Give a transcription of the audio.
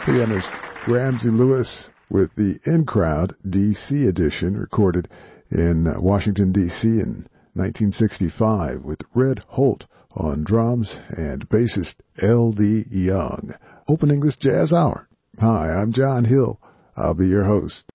Again, there's Ramsey Lewis with the In Crowd D.C. edition, recorded in Washington, D.C. in 1965, with Red Holt on drums and bassist L.D. Young, opening this jazz hour. Hi, I'm John Hill. I'll be your host.